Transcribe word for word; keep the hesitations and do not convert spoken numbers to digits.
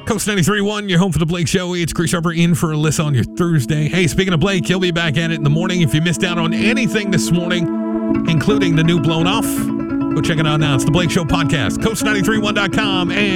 Coast ninety-three point one, your home for the Blake Show. It's Chris Harper in for Alyssa on your Thursday. Hey, speaking of Blake, he'll be back at it in the morning. If you missed out on anything this morning, including the new Blown Off, go check it out now. It's the Blake Show podcast, coast ninety-three one dot com and